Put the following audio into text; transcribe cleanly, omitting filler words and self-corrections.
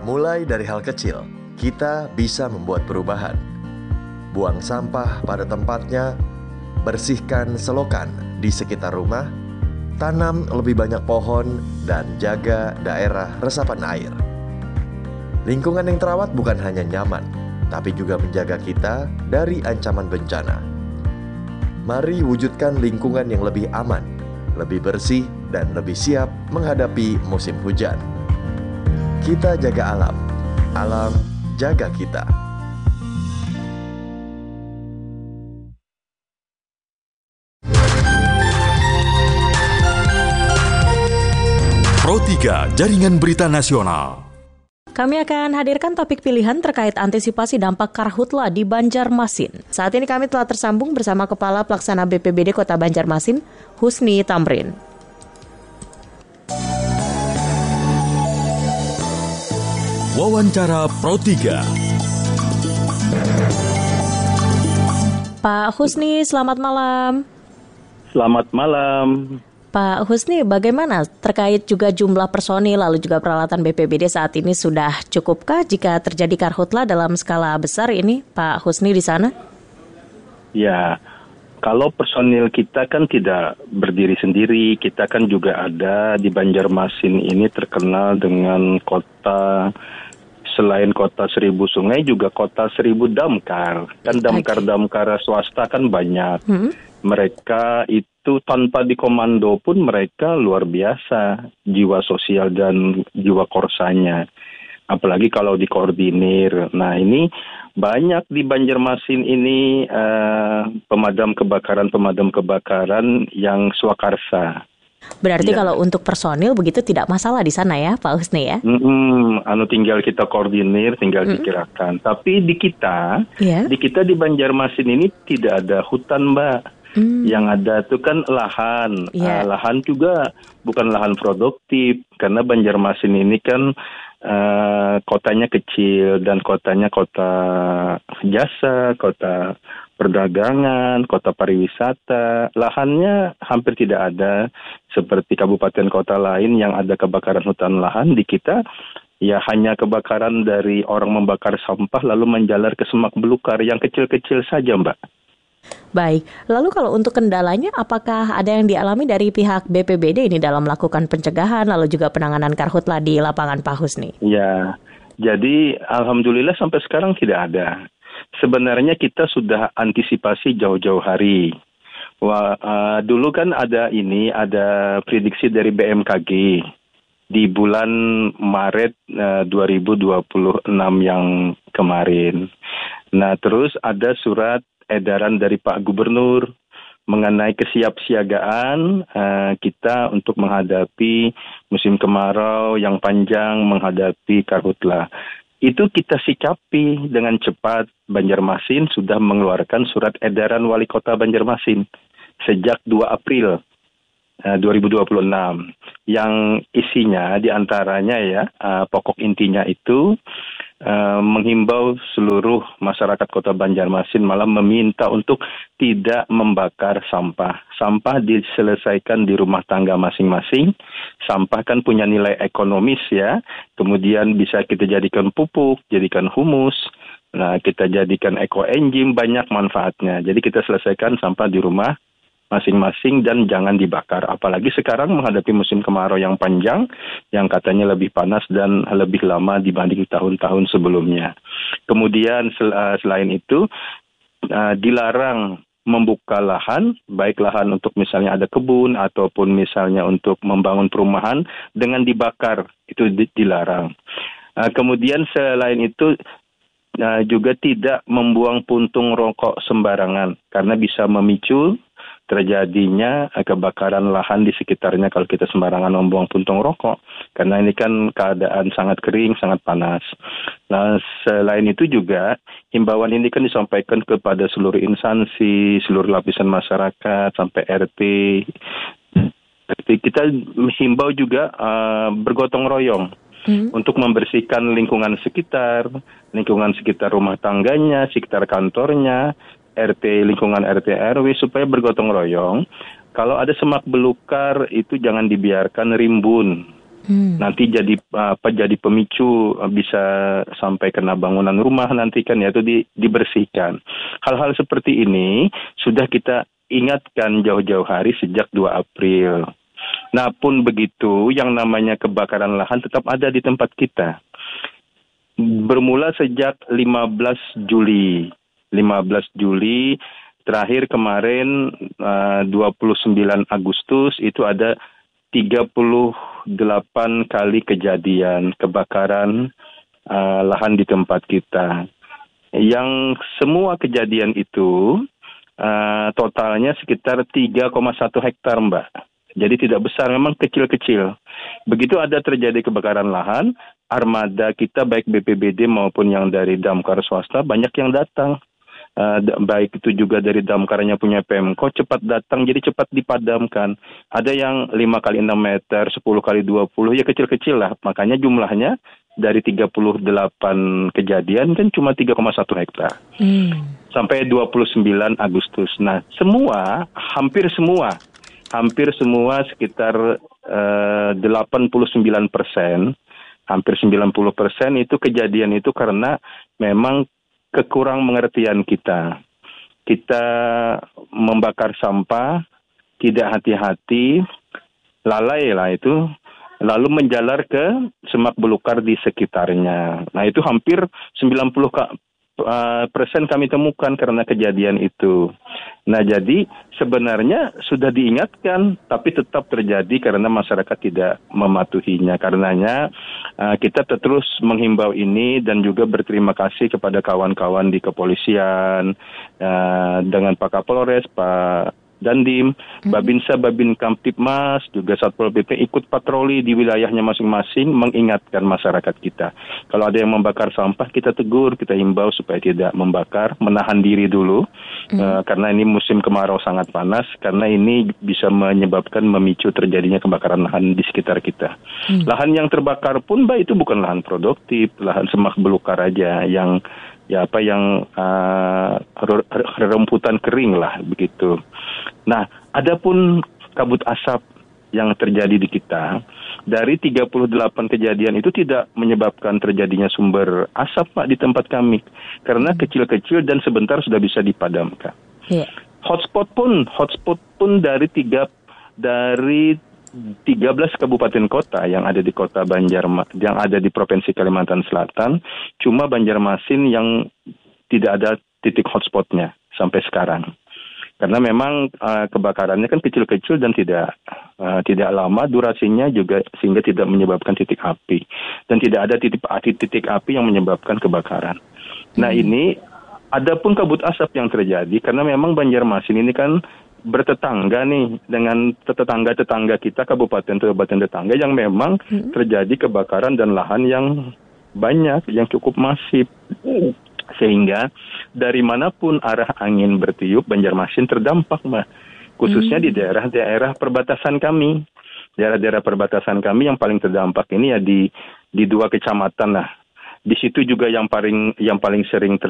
Mulai dari hal kecil, kita bisa membuat perubahan. Buang sampah pada tempatnya, bersihkan selokan di sekitar rumah, tanam lebih banyak pohon, dan jaga daerah resapan air. Lingkungan yang terawat bukan hanya nyaman, tapi juga menjaga kita dari ancaman bencana. Mari wujudkan lingkungan yang lebih aman, lebih bersih, dan lebih siap menghadapi musim hujan. Kita jaga alam, alam jaga kita. Pro 3 Jaringan Berita Nasional. Kami akan hadirkan topik pilihan terkait antisipasi dampak karhutla di Banjarmasin. Saat ini kami telah tersambung bersama Kepala Pelaksana BPBD Kota Banjarmasin, Husni Tamrin. Wawancara Pro 3. Pak Husni, selamat malam. Selamat malam. Pak Husni, bagaimana terkait juga jumlah personil lalu juga peralatan BPBD saat ini sudah cukupkah jika terjadi karhutla dalam skala besar ini, Pak Husni di sana? Ya, kalau personil kita kan tidak berdiri sendiri, kita kan juga ada di Banjarmasin ini terkenal dengan kota, selain kota 1000 sungai juga kota 1000 damkar. Kan damkar-damkar swasta kan banyak. Mereka itu tanpa dikomando pun mereka luar biasa jiwa sosial dan jiwa korsanya. Apalagi kalau dikoordinir. Nah ini banyak di Banjarmasin ini pemadam kebakaran yang swakarsa. Berarti kalau untuk personil begitu tidak masalah di sana ya Pak Husni ya? Tinggal kita koordinir, tinggal dikirakan. Tapi di kita di Banjarmasin ini tidak ada hutan, Mbak. Yang ada itu kan lahan. Lahan juga bukan lahan produktif karena Banjarmasin ini kan kotanya kecil dan kotanya kota jasa, kota perdagangan, kota pariwisata. Lahannya hampir tidak ada seperti kabupaten kota lain yang ada kebakaran hutan lahan. Di kita ya hanya kebakaran dari orang membakar sampah lalu menjalar ke semak belukar yang kecil-kecil saja, Mbak. Baik, lalu kalau untuk kendalanya apakah ada yang dialami dari pihak BPBD ini dalam melakukan pencegahan lalu juga penanganan karhutla di lapangan Pak Husni? Ya, jadi alhamdulillah sampai sekarang tidak ada. Sebenarnya kita sudah antisipasi jauh-jauh hari. Dulu kan ada prediksi dari BMKG di bulan Maret 2026 yang kemarin. Nah, terus ada surat edaran dari Pak Gubernur mengenai kesiapsiagaan kita untuk menghadapi musim kemarau yang panjang, menghadapi karhutla. Itu kita sikapi dengan cepat. Banjarmasin sudah mengeluarkan surat edaran Wali Kota Banjarmasin sejak 2 April 2026 yang isinya diantaranya pokok intinya itu menghimbau seluruh masyarakat Kota Banjarmasin malah meminta untuk tidak membakar sampah. Sampah diselesaikan di rumah tangga masing-masing. Sampah kan punya nilai ekonomis ya. Kemudian bisa kita jadikan pupuk, jadikan humus. Nah, kita jadikan eco-enzim, banyak manfaatnya. Jadi kita selesaikan sampah di rumah masing-masing dan jangan dibakar. Apalagi sekarang menghadapi musim kemarau yang panjang, yang katanya lebih panas dan lebih lama dibanding tahun-tahun sebelumnya. Kemudian selain itu, dilarang membuka lahan, baik lahan untuk misalnya ada kebun ataupun misalnya untuk membangun perumahan dengan dibakar, itu dilarang. Kemudian selain itu, juga tidak membuang puntung rokok sembarangan karena bisa memicu terjadinya kebakaran lahan di sekitarnya kalau kita sembarangan membuang puntung rokok. Karena ini kan keadaan sangat kering, sangat panas. Nah, selain itu juga, himbauan ini kan disampaikan kepada seluruh instansi, seluruh lapisan masyarakat, sampai RT. Kita menghimbau juga bergotong royong untuk membersihkan lingkungan sekitar rumah tangganya, sekitar kantornya, lingkungan RT RW supaya bergotong royong. Kalau ada semak belukar itu jangan dibiarkan rimbun. Nanti jadi pemicu, bisa sampai kena bangunan rumah nanti kan, yaitu dibersihkan. Hal-hal seperti ini sudah kita ingatkan jauh-jauh hari sejak 2 April. Nah, pun begitu, yang namanya kebakaran lahan tetap ada di tempat kita. Bermula sejak 15 Juli. 15 Juli, terakhir kemarin 29 Agustus itu ada 38 kali kejadian kebakaran lahan di tempat kita. Yang semua kejadian itu totalnya sekitar 3,1 hektar, Mbak. Jadi tidak besar, memang kecil-kecil. Begitu ada terjadi kebakaran lahan, armada kita baik BPBD maupun yang dari damkar swasta banyak yang datang. Baik itu juga dari damkarnya punya Pemko, cepat datang, jadi cepat dipadamkan. Ada yang 5 kali 6 meter, 10 kali 20, ya kecil-kecil lah. Makanya jumlahnya dari 38 kejadian kan cuma 3,1 hektar. Sampai 29 Agustus. Nah, hampir semua sekitar 89%, hampir 90% itu kejadian itu karena memang kekurang mengertian kita. Kita membakar sampah, tidak hati-hati, lalai lah itu, lalu menjalar ke semak belukar di sekitarnya. Nah, itu hampir 90% kami temukan karena kejadian itu. Nah, jadi sebenarnya sudah diingatkan, tapi tetap terjadi karena masyarakat tidak mematuhinya. Karenanya kita terus menghimbau ini dan juga berterima kasih kepada kawan-kawan di kepolisian, dengan Pak Kapolres, Pak Dandim, Babinsa, Babin Kamtipmas, juga Satpol PP ikut patroli di wilayahnya masing-masing mengingatkan masyarakat kita. Kalau ada yang membakar sampah, kita tegur, kita himbau supaya tidak membakar, menahan diri dulu, karena ini musim kemarau sangat panas, karena ini bisa memicu terjadinya kebakaran lahan di sekitar kita. Lahan yang terbakar pun, Mbak, itu bukan lahan produktif, lahan semak belukar aja, yang rerumputan kering lah begitu. Nah, adapun kabut asap yang terjadi di kita, dari 38 kejadian itu tidak menyebabkan terjadinya sumber asap, Pak, di tempat kami, karena kecil-kecil dan sebentar sudah bisa dipadamkan. Hotspot pun dari 13 kabupaten kota yang ada di kota yang ada di Provinsi Kalimantan Selatan, cuma Banjarmasin yang tidak ada titik hotspotnya sampai sekarang. Karena memang kebakarannya kan kecil-kecil dan tidak lama durasinya juga, sehingga tidak menyebabkan titik api. Dan tidak ada titik api yang menyebabkan kebakaran. Nah, ini adapun kabut asap yang terjadi karena memang Banjarmasin ini kan bertetangga nih dengan tetangga kita, kabupaten tetangga yang memang terjadi kebakaran dan lahan yang banyak, yang cukup masif. Sehingga dari manapun arah angin bertiup, Banjarmasin terdampak, Mbak. Khususnya di daerah-daerah perbatasan kami. Daerah-daerah perbatasan kami yang paling terdampak ini ya di 2 kecamatan lah. Di situ juga yang paling sering